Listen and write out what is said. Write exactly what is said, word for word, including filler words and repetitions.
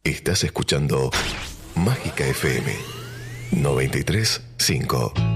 Estás escuchando Mágica F M noventa y tres punto cinco.